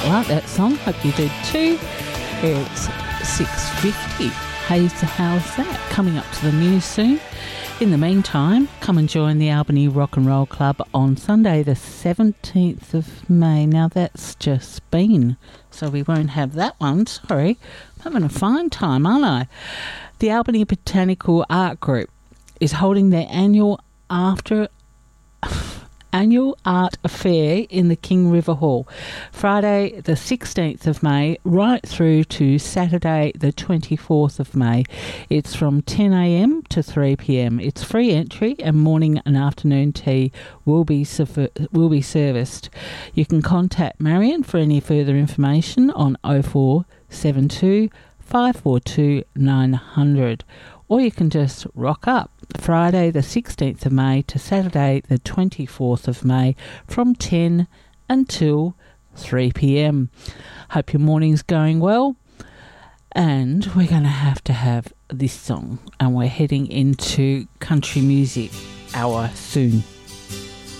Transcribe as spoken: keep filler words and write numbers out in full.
like that song. Hope you did too. It's six fifty. Hey, so how's that? Coming up to the news soon. In the meantime, come and join the Albany Rock and Roll Club on Sunday the seventeenth of May. Now that's just been, so we won't have that one. Sorry, I'm having a fine time, aren't I? The Albany Botanical Art Group is holding their annual after annual art affair in the King River Hall, Friday the sixteenth of May right through to Saturday the twenty-fourth of May. It's from ten a m to three p m. It's free entry and morning and afternoon tea will be will be serviced. You can contact Marion for any further information on oh four seven two, five four two, nine hundred, or you can just rock up Friday the sixteenth of May to Saturday the twenty-fourth of May from ten until three p m. Hope your morning's going well, and we're going to have to have this song, and we're heading into country music hour soon.